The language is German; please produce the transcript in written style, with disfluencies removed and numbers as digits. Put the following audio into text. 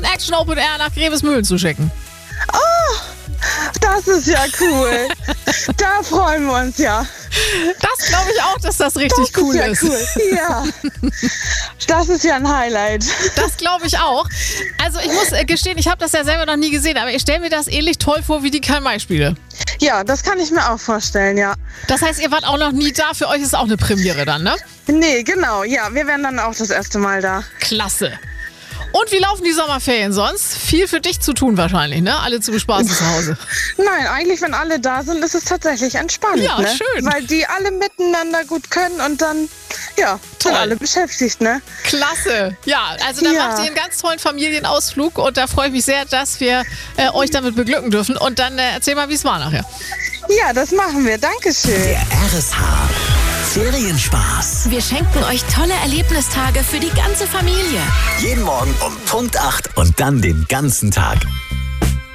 ein Action Open Air nach Grevesmühlen zu schicken. Oh, das ist ja cool. Da freuen wir uns ja. Das glaube ich auch, dass das richtig cool ist. Cool. Ja, das ist ja ein Highlight. Das glaube ich auch. Also ich muss gestehen, ich habe das ja selber noch nie gesehen, aber ich stelle mir das ähnlich toll vor wie die Karl-May-Spiele. Ja, das kann ich mir auch vorstellen, ja. Das heißt, ihr wart auch noch nie da, für euch ist auch eine Premiere dann, ne? Nee, genau, ja, wir wären dann auch das erste Mal da. Klasse. Und wie laufen die Sommerferien sonst? Viel für dich zu tun wahrscheinlich, ne? Alle zu bespaßen zu Hause. Nein, eigentlich, wenn alle da sind, ist es tatsächlich entspannt. Ja, ne? schön. Weil die alle miteinander gut können und dann, ja, sind alle beschäftigt, ne? Klasse. Ja, also da macht ihr einen ganz tollen Familienausflug und da freue ich mich sehr, dass wir euch damit beglücken dürfen. Und dann erzähl mal, wie es war nachher. Ja, das machen wir. Dankeschön. Der RSH Ferienspaß. Wir schenken euch tolle Erlebnistage für die ganze Familie. Jeden Morgen um Punkt 8 und dann den ganzen Tag.